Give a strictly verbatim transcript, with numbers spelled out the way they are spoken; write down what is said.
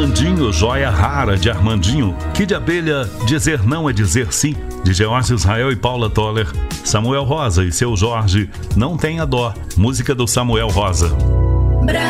Armandinho, joia rara de Armandinho. Kid Abelha, dizer não é dizer sim, de George Israel e Paula Toller. Samuel Rosa e seu Jorge, Não Tenha Dó, música do Samuel Rosa.